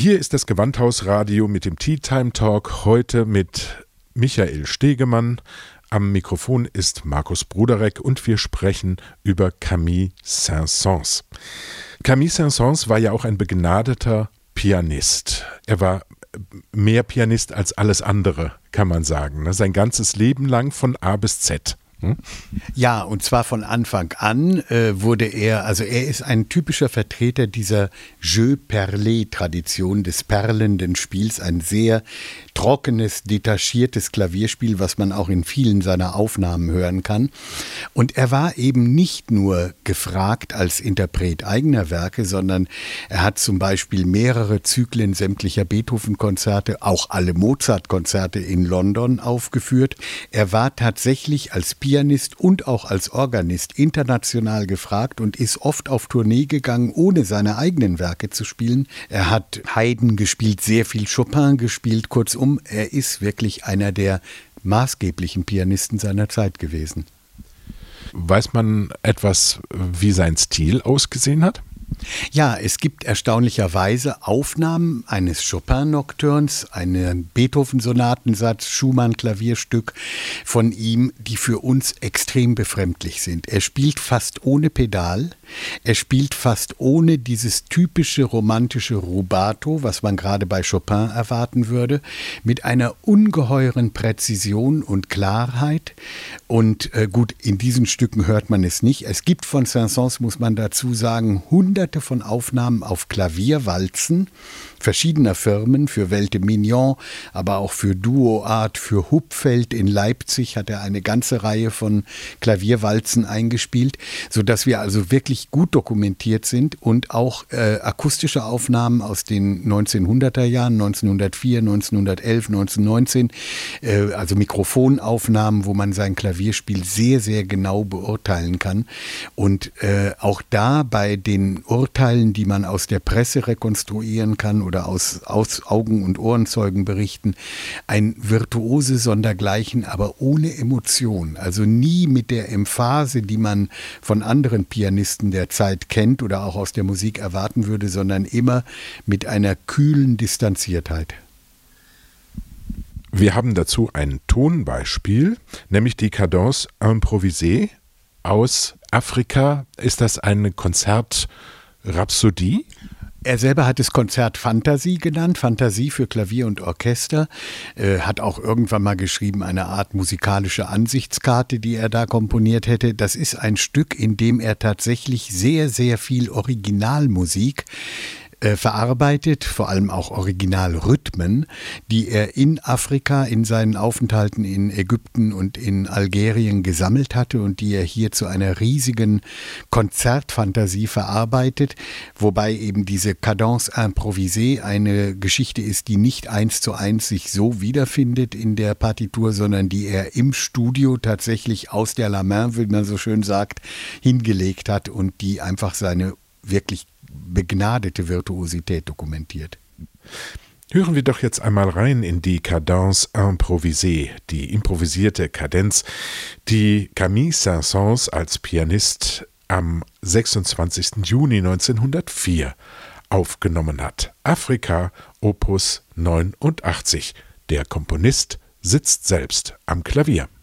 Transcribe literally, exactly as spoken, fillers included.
Hier ist das Gewandhausradio mit dem Tea Time Talk, heute mit Michael Stegemann. Am Mikrofon ist Markus Bruderek und wir sprechen über Camille Saint-Saëns. Camille Saint-Saëns war ja auch ein begnadeter Pianist. Er war mehr Pianist als alles andere, kann man sagen. Sein ganzes Leben lang von A bis Z. Hm? Ja, und zwar von Anfang an äh, wurde er, also er ist ein typischer Vertreter dieser Jeu Perlé-Tradition des perlenden Spiels, ein sehr trockenes, detachiertes Klavierspiel, was man auch in vielen seiner Aufnahmen hören kann. Und er war eben nicht nur gefragt als Interpret eigener Werke, sondern er hat zum Beispiel mehrere Zyklen sämtlicher Beethoven-Konzerte, auch alle Mozart-Konzerte in London aufgeführt. Er war tatsächlich als Pianist und auch als Organist international gefragt und ist oft auf Tournee gegangen, ohne seine eigenen Werke zu spielen. Er hat Haydn gespielt, sehr viel Chopin gespielt, kurzum, er ist wirklich einer der maßgeblichen Pianisten seiner Zeit gewesen. Weiß man etwas, wie sein Stil ausgesehen hat? Ja, es gibt erstaunlicherweise Aufnahmen eines Chopin-Nocturns, einen Beethoven-Sonatensatz, Schumann-Klavierstück von ihm, die für uns extrem befremdlich sind. Er spielt fast ohne Pedal, er spielt fast ohne dieses typische romantische Rubato, was man gerade bei Chopin erwarten würde, mit einer ungeheuren Präzision und Klarheit. Und äh, gut, in diesen Stücken hört man es nicht. Es gibt von Saint-Saëns, muss man dazu sagen, hunderte von Aufnahmen auf Klavierwalzen verschiedener Firmen, für Welte Mignon, aber auch für Duo Art, für Hupfeld in Leipzig hat er eine ganze Reihe von Klavierwalzen eingespielt, sodass wir also wirklich gut dokumentiert sind und auch äh, akustische Aufnahmen aus den neunzehnhunderter Jahren, neunzehnhundertvier, neunzehnhundertelf, neunzehnhundertneunzehn, äh, also Mikrofonaufnahmen, wo man sein Klavierspiel sehr, sehr genau beurteilen kann. Und äh, auch da bei den Urteilen, die man aus der Presse rekonstruieren kann oder aus, aus Augen- und Ohrenzeugen berichten, ein Virtuose sondergleichen, aber ohne Emotion. Also nie mit der Emphase, die man von anderen Pianisten der Zeit kennt oder auch aus der Musik erwarten würde, sondern immer mit einer kühlen Distanziertheit. Wir haben dazu ein Tonbeispiel, nämlich die Cadence improvisée aus Afrika. Ist das eine Konzertrhapsodie? Er selber hat es Konzert Fantasie genannt, Fantasie für Klavier und Orchester, äh, hat auch irgendwann mal geschrieben, eine Art musikalische Ansichtskarte, die er da komponiert hätte. Das ist ein Stück, in dem er tatsächlich sehr, sehr viel Originalmusik Äh, verarbeitet, vor allem auch Originalrhythmen, die er in Afrika, in seinen Aufenthalten in Ägypten und in Algerien gesammelt hatte und die er hier zu einer riesigen Konzertfantasie verarbeitet, wobei eben diese Cadence improvisée eine Geschichte ist, die nicht eins zu eins sich so wiederfindet in der Partitur, sondern die er im Studio tatsächlich aus der La Main, wie man so schön sagt, hingelegt hat und die einfach seine wirklich begnadete Virtuosität dokumentiert. Hören wir doch jetzt einmal rein in die Cadence improvisée, die improvisierte Kadenz, die Camille Saint-Saëns als Pianist am sechsundzwanzigsten Juni neunzehnhundertvier aufgenommen hat. Afrika, Opus neunundachtzig. Der Komponist sitzt selbst am Klavier.